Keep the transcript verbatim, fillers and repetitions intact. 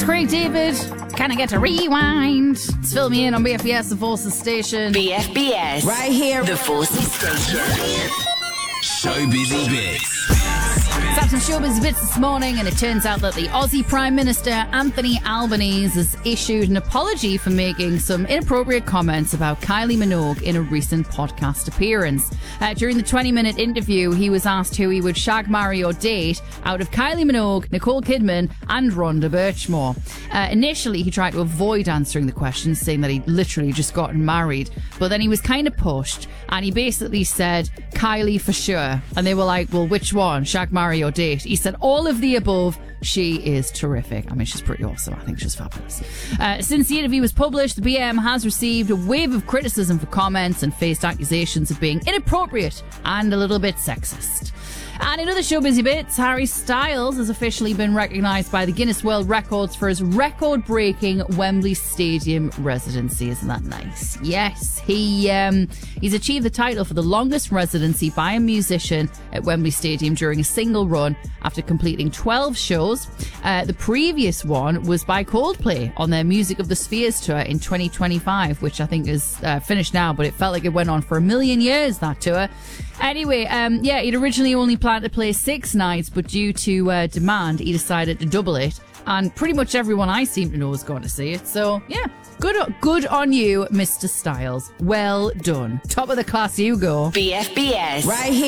Craig David. Can I get a rewind? It's Fill Me In on B F B S, the Forces station. B F B S. Right here. The Forces station. Showbizy Bits. Let's have some showbiz bits this morning, and it turns out that the Aussie Prime Minister Anthony Albanese has issued an apology for making some inappropriate comments about Kylie Minogue in a recent podcast appearance. Uh, during the twenty-minute interview, he was asked who he would shag, marry or date out of Kylie Minogue, Nicole Kidman and Rhonda Birchmore. Uh, initially, he tried to avoid answering the questions, saying that he'd literally just gotten married, but then he was kind of pushed, and he basically said, Kylie for sure. And they were like, well, which one? Shag, marry or date? He said all of the above. She is terrific. I mean, she's pretty awesome. I think she's fabulous. Uh, since the interview was published, the B M has received a wave of criticism for comments and faced accusations of being inappropriate and a little bit sexist. And in other showbizy bits, Harry Styles has officially been recognised by the Guinness World Records for his record-breaking Wembley Stadium residency. Isn't that nice? Yes, he um, he's achieved the title for the longest residency by a musician at Wembley Stadium during a single run after completing twelve shows. Uh, the previous one was by Coldplay on their Music of the Spheres tour in twenty twenty-five, which I think is uh, finished now, but it felt like it went on for a million years, that tour. Anyway, um, yeah, he'd originally only planned to play six nights, but due to uh, demand, he decided to double it. And pretty much everyone I seem to know is going to see it. So, yeah, good, good on you, Mister Styles. Well done. Top of the class you go. B F B S. Right here.